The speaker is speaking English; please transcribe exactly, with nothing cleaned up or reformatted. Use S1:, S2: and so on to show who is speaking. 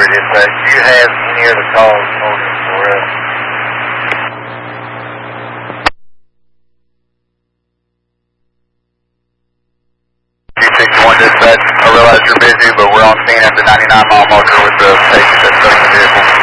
S1: Story Dispatch. Do you have any other calls holding for us? two sixty-one Dispatch, I realize you're busy, but we're on scene at the ninety-nine mile marker with the patient that's stuck in the vehicle.